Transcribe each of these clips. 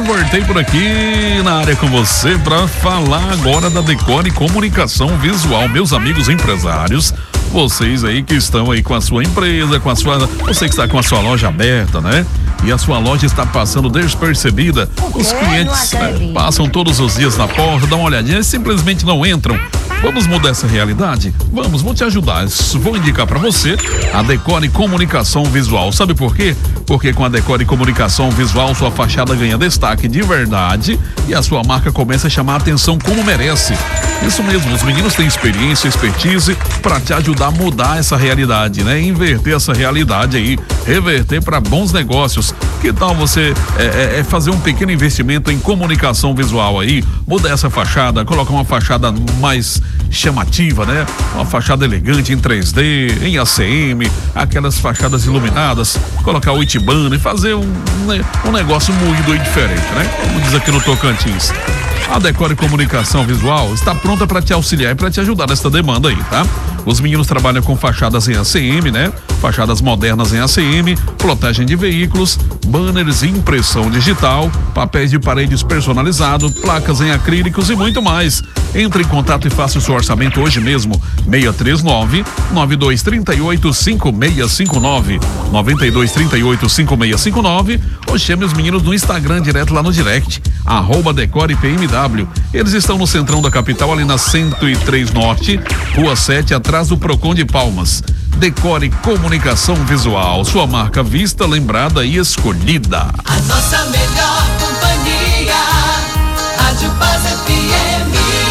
voltei por aqui na área com você para falar agora da Decore Comunicação Visual. Meus amigos empresários, vocês aí que estão aí com a sua empresa, você que está com a sua loja aberta, né? E a sua loja está passando despercebida. Os clientes passam todos os dias na porta, dão uma olhadinha e simplesmente não entram. Vamos mudar essa realidade? Vou te ajudar. Vou indicar para você a Decore Comunicação Visual. Sabe por quê? Porque com a Decore Comunicação Visual, sua fachada ganha destaque de verdade e a sua marca começa a chamar a atenção como merece. Isso mesmo, os meninos têm experiência, expertise para te ajudar a mudar essa realidade, né? Inverter essa realidade aí, reverter para bons negócios. Que tal você fazer um pequeno investimento em comunicação visual aí, mudar essa fachada, colocar uma fachada mais chamativa, né? Uma fachada elegante em 3D, em ACM, aquelas fachadas iluminadas, colocar o Itibana e fazer um negócio moído e diferente, né? Como diz aqui no Tocantins. A Decore Comunicação Visual está pronta para te auxiliar e para te ajudar nessa demanda aí, tá? Os meninos trabalham com fachadas em ACM, né? Fachadas modernas em ACM, plotagem de veículos, banners e impressão digital, papéis de paredes personalizados, placas em acrílicos e muito mais. Entre em contato e faça o seu orçamento hoje mesmo. 639-9238-5659, 9238-5659, ou chame os meninos no Instagram direto lá no direct, @DecorePMW. Eles estão no centrão da capital, ali na 103 Norte, Rua 7, atrás do Procon de Palmas. Decore Comunicação Visual, sua marca vista, lembrada e escolhida. A nossa melhor companhia, Rádio Paz FM.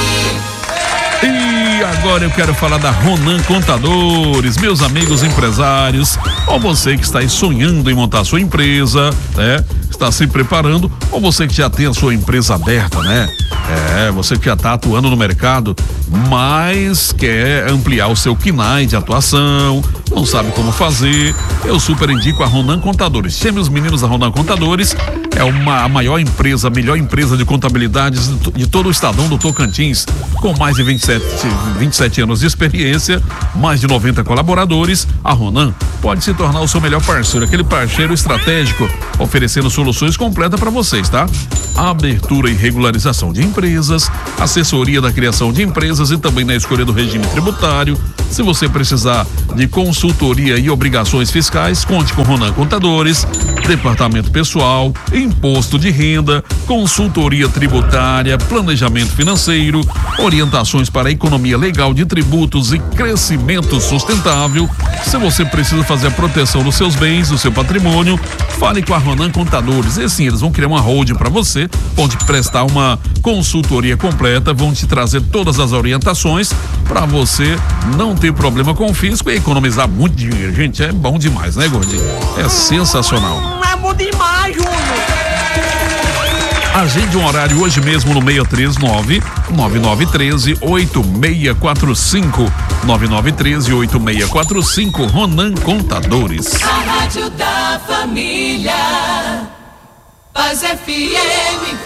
E agora eu quero falar da Ronan Contadores, meus amigos empresários, ou você que está aí sonhando em montar sua empresa, né? Está se preparando, ou você que já tem a sua empresa aberta, né? Você que já está atuando no mercado, mas quer ampliar o seu KINAI de atuação, não sabe como fazer, eu super indico a Ronan Contadores. Chame os meninos da Ronan Contadores, é a maior empresa, a melhor empresa de contabilidade de todo o estadão do Tocantins, com mais de 27 anos de experiência, mais de 90 colaboradores. A Ronan pode se tornar o seu melhor parceiro, aquele parceiro estratégico, oferecendo soluções completas para vocês, tá? Abertura e regularização de empresas, assessoria da criação de empresas e também na escolha do regime tributário. Se você precisar de consultoria e obrigações fiscais, conte com Ronan Contadores, departamento pessoal, imposto de renda, consultoria tributária, planejamento financeiro, orientações para a economia legal de tributos e crescimento sustentável. Se você precisa fazer a proteção dos seus bens, do seu patrimônio, fale com a Ronan Contadores. E assim, eles vão criar uma holding para você, vão te prestar uma consultoria completa, vão te trazer todas as orientações para você não ter problema com o fisco e economizar muito dinheiro. Gente, é bom demais, né, gordinho? É sensacional. É bom demais, Júnior. Agende um horário hoje mesmo no 639-9913-8645. 9913-8645, Ronan Contadores. A Rádio da Família, Paz FM.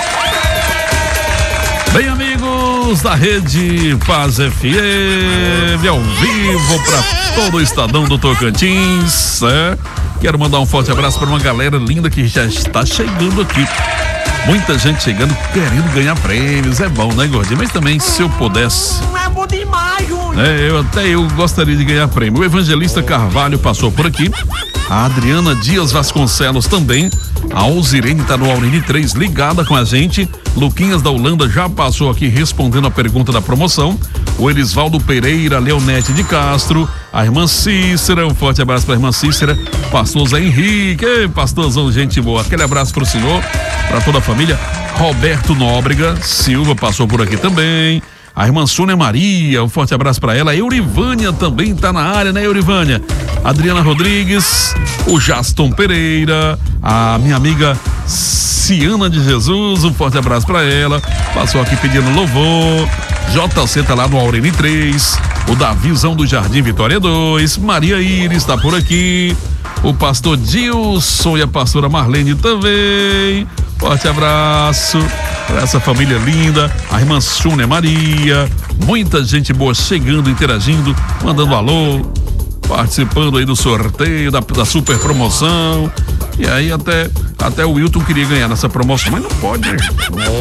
Bem, amigos da Rede Paz FM, ao vivo para todo o estadão do Tocantins, Quero mandar um forte abraço para uma galera linda que já está chegando aqui. Muita gente chegando querendo ganhar prêmios, é bom, né, gordinho? Mas também, se eu pudesse... É bom demais, Júnior. Eu gostaria de ganhar prêmio. O Evangelista Carvalho passou por aqui, a Adriana Dias Vasconcelos também, a Alzirene tá no Aurine 3 ligada com a gente, Luquinhas da Holanda já passou aqui respondendo a pergunta da promoção, o Elisvaldo Pereira, Leonete de Castro, a irmã Cícera, um forte abraço para a irmã Cícera, pastor Zé Henrique, pastorzão, gente boa, aquele abraço pro senhor, para toda a família. Roberto Nóbrega Silva passou por aqui também, a irmã Sônia Maria, um forte abraço para ela. A Eurivânia também tá na área, né, Eurivânia? Adriana Rodrigues, o Jaston Pereira, a minha amiga Ciana de Jesus, um forte abraço para ela. Passou aqui pedindo louvor. JC tá lá no Aurene 3, o Davizão do Jardim Vitória 2, Maria Iris tá por aqui, o pastor Dilson e a pastora Marlene também. Forte abraço para essa família linda, a irmã Sônia Maria, muita gente boa chegando, interagindo, mandando alô, participando aí do sorteio, da super promoção. E aí até o Wilton queria ganhar nessa promoção, mas não pode, né?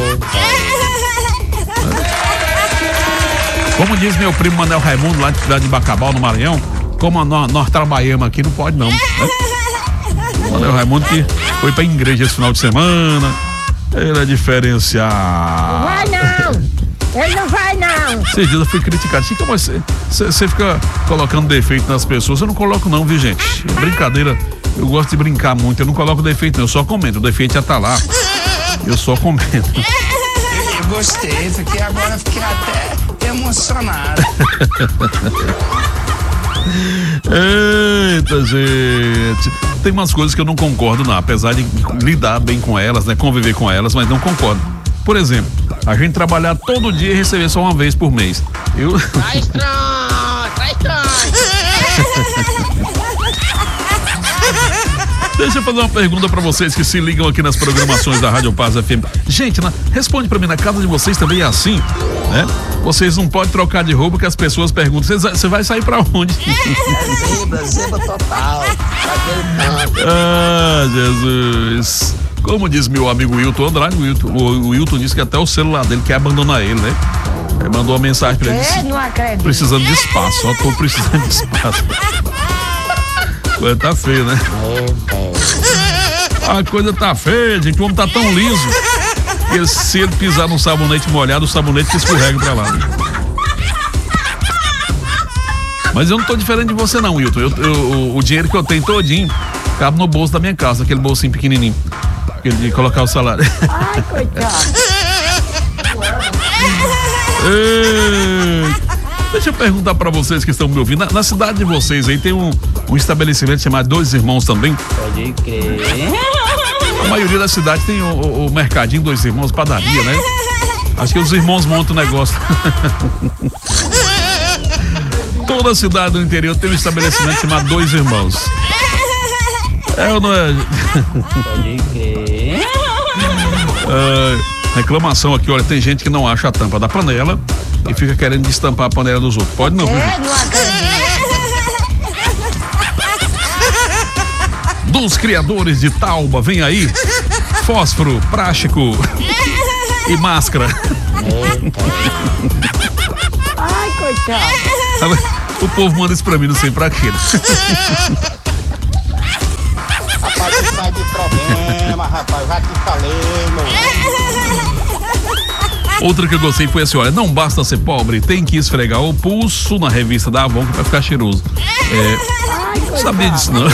Como diz meu primo Manel Raimundo, lá de Bacabal, no Maranhão, como nós trabalhamos aqui, não pode não, né? Manel Raimundo que foi pra igreja esse final de semana, ele é diferenciado. Não vai não, ele não vai não. Esses dias eu fui criticado, Chica, mas você fica colocando defeito nas pessoas. Eu não coloco não, viu, gente? Brincadeira, eu gosto de brincar muito, eu não coloco defeito não, eu só comento, o defeito já tá lá, eu só comento. Eu gostei, isso aqui agora fiquei até emocionado. Eita, gente, tem umas coisas que eu não concordo não, apesar de lidar bem com elas, né, conviver com elas, mas não concordo. Por exemplo, a gente trabalhar todo dia e receber só uma vez por mês. Tá estranho, tá estranho. Deixa eu fazer uma pergunta pra vocês que se ligam aqui nas programações da Rádio Paz FM. Gente, responde pra mim, na casa de vocês também é assim, né? Vocês não podem trocar de roupa que as pessoas perguntam, você vai sair pra onde? Zeba total. Ah, Jesus. Como diz meu amigo Wilton Andrade, o Wilton disse que até o celular dele quer abandonar ele, né? Ele mandou uma mensagem pra ele. Não acredito. Precisando de espaço, só tô precisando de espaço. Coisa tá feia, né? A coisa tá feia, gente. O homem tá tão liso que se ele pisar num sabonete molhado, o sabonete que escorrega pra lá. Mas eu não tô diferente de você não, Wilton. O dinheiro que eu tenho todinho cabe no bolso da minha casa, aquele bolsinho pequenininho, aquele de colocar o salário. Ai, coitado. Deixa eu perguntar pra vocês que estão me ouvindo. Na cidade de vocês aí tem um estabelecimento chamado Dois Irmãos também? Pode crer. A maioria da cidade tem o mercadinho Dois Irmãos, padaria, né? Acho que os irmãos montam o negócio. Toda cidade do interior tem um estabelecimento chamado Dois Irmãos. É ou não é? Pode crer. Reclamação aqui, olha, tem gente que não acha a tampa da panela e fica querendo destampar a panela dos outros. Pode não, viu? Não acredito. Dos criadores de Tauba, vem aí fósforo, plástico e máscara. Ai, coitado. O povo manda isso pra mim, não sei pra quê. Rapaz, não sai de problema, rapaz. Já te falei, meu. Outra que eu gostei foi assim, olha, não basta ser pobre, tem que esfregar o pulso na revista da Avon pra ficar cheiroso. Não sabia disso não.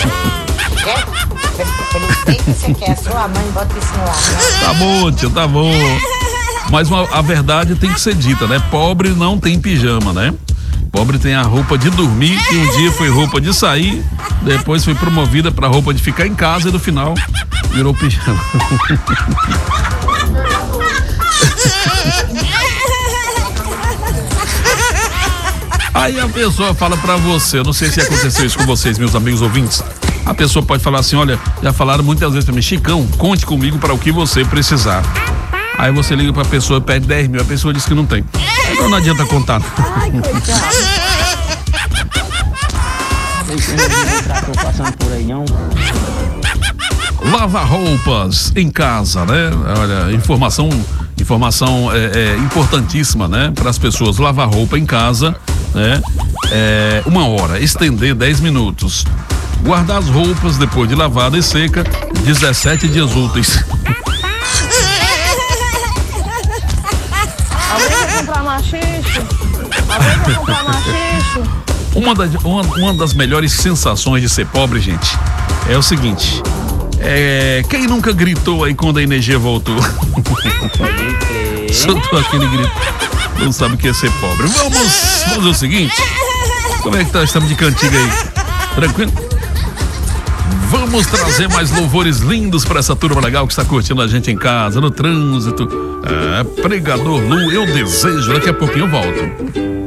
Pelo que você quer, sua mãe bota isso no ar, né? Tá bom, tio, tá bom. Mas a verdade tem que ser dita, né? Pobre não tem pijama, né? Pobre tem a roupa de dormir, que um dia foi roupa de sair, depois foi promovida pra roupa de ficar em casa e no final virou pijama. Aí a pessoa fala pra você, eu não sei se aconteceu isso com vocês, meus amigos ouvintes. A pessoa pode falar assim, olha, já falaram muitas vezes pra mim, Chicão, conte comigo para o que você precisar. Aí você liga pra pessoa e pede 10 mil, a pessoa diz que não tem. Então não adianta contar. Ai, coitado. Passando por aí, não. Lava roupas em casa, né? Olha, informação importantíssima, né? Para as pessoas, lavar roupa em casa, né? 1 hora, estender 10 minutos. Guardar as roupas depois de lavada e seca, 17 dias úteis. Alguém vai comprar machixe? Alguém vai comprar machixe? Uma das melhores sensações de ser pobre, gente, é o seguinte. Quem nunca gritou aí quando a energia voltou? Soltou aquele grito. Não sabe o que é ser pobre. Vamos fazer o seguinte. Como é que tá? Estamos de cantiga aí. Tranquilo? Vamos trazer mais louvores lindos para essa turma legal que está curtindo a gente em casa, no trânsito. Pregador Lu, eu desejo. Daqui a pouquinho eu volto.